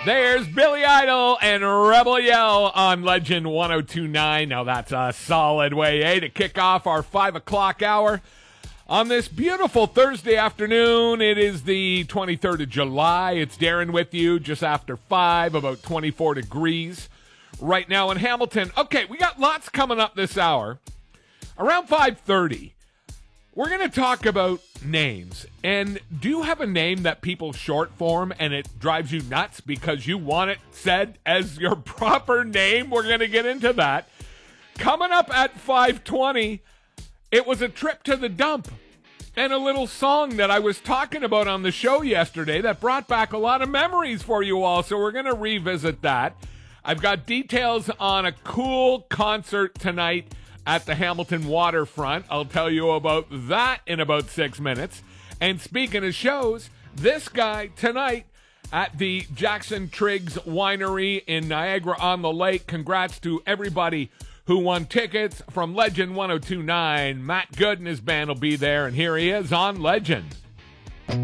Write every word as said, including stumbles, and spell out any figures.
There's Billy Idol and Rebel Yell on Legend one oh two point nine. Now that's a solid way, eh, to kick off our five o'clock hour on this beautiful Thursday afternoon. It is the twenty-third of July. It's Darren with you just after five, about twenty-four degrees right now in Hamilton. Okay, we got lots coming up this hour. Around five thirty, we're going to talk about names. And do you have a name that people short form and it drives you nuts because you want it said as your proper name? We're going to get into that. Coming up at five twenty, it was a trip to the dump and a little song that I was talking about on the show yesterday that brought back a lot of memories for you all. So we're going to revisit that. I've got details on a cool concert tonight at the Hamilton Waterfront. I'll tell you about that in about six minutes. And speaking of shows, this guy tonight at the Jackson Triggs Winery in Niagara-on-the-Lake. Congrats to everybody who won tickets from Legend one oh two point nine. Matt Good and his band will be there, and here he is on Legend.